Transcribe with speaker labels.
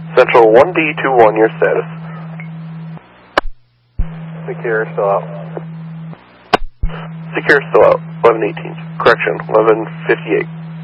Speaker 1: Central 1D21, your status.
Speaker 2: Secure, still out.
Speaker 1: Secure, still out. 1118. Correction, 1158.